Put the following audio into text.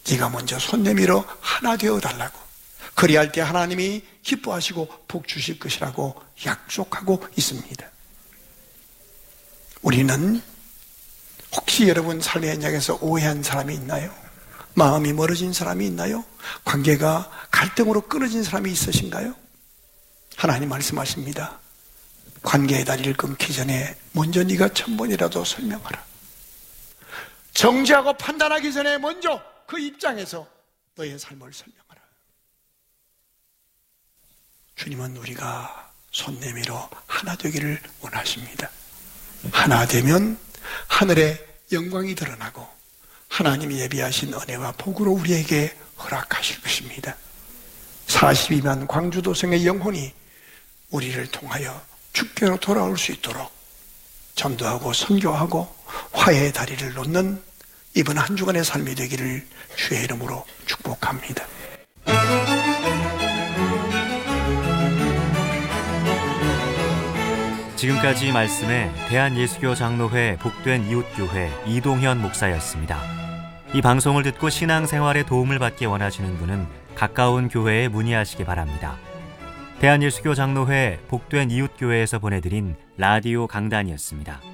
네가 먼저 손 내밀어 하나 되어 달라고. 그리할 때 하나님이 기뻐하시고 복 주실 것이라고 약속하고 있습니다. 우리는 혹시 여러분 삶의 현장에서 오해한 사람이 있나요? 마음이 멀어진 사람이 있나요? 관계가 갈등으로 끊어진 사람이 있으신가요? 하나님 말씀하십니다. 관계의 다리를 끊기 전에 먼저 네가 1000번이라도 설명하라. 정죄하고 판단하기 전에 먼저 그 입장에서 너의 삶을 설명하라. 주님은 우리가 손 내밀어 하나 되기를 원하십니다. 하나 되면 하늘의 영광이 드러나고 하나님이 예비하신 은혜와 복으로 우리에게 허락하실 것입니다. 42만 광주도성의 영혼이 우리를 통하여 주께로 돌아올 수 있도록 전도하고 선교하고 화해의 다리를 놓는 이번 한 주간의 삶이 되기를 주의 이름으로 축복합니다. 지금까지 말씀에 대한예수교 장로회 복된 이웃교회 이동현 목사였습니다. 이 방송을 듣고 신앙생활에 도움을 받기 원하시는 분은 가까운 교회에 문의하시기 바랍니다. 대한예수교 장로회 복된 이웃교회에서 보내드린 라디오 강단이었습니다.